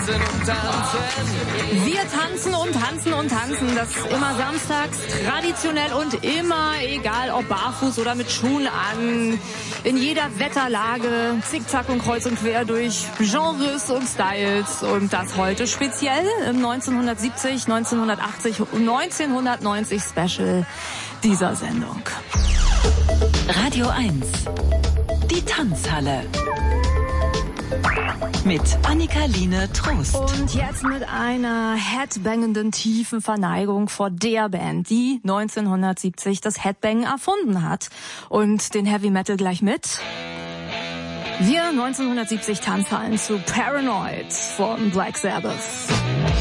Wir tanzen und tanzen und tanzen. Das immer samstags, traditionell und immer, egal ob barfuß oder mit Schuhen an. In jeder Wetterlage, zickzack und kreuz und quer durch Genres und Styles. Und das heute speziell im 1970, 1980 und 1990 Special dieser Sendung. Radio 1, die Tanzhalle. Mit Annika-Line Trost. Und jetzt mit einer headbangenden tiefen Verneigung vor der Band, die 1970 das Headbang erfunden hat. Und den Heavy Metal gleich mit. Wir 1970 Tanzhallen zu Paranoid von Black Sabbath.